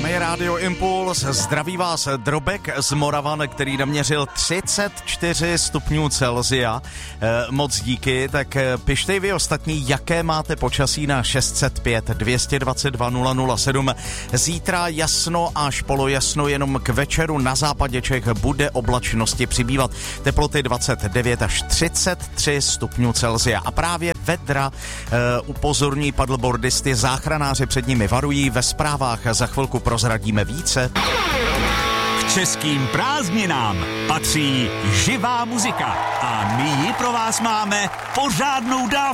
Tady je Radio Impuls, zdraví vás Drobek z Moravan, který naměřil 34 stupňů Celsia. Moc díky, tak pište i vy ostatní, jaké máte počasí na 605 222 007. Zítra jasno až polojasno, jenom k večeru na západě Čech bude oblačnosti přibývat. Teploty 29 až 33 stupňů Celsia. A právě vedra upozorní paddleboardisty, záchranáři před nimi varují, ve zprávách za chvilku prozradíme více. K českým prázdninám patří živá muzika a my ji pro vás máme pořádnou dávku.